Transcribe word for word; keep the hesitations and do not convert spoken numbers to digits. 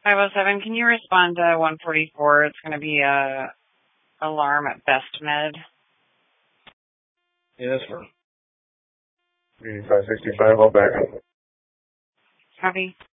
five oh seven, can you respond to one forty-four? It's going to be a alarm at Best Med. Yes, sir. five sixty-five, I'll back up. Copy.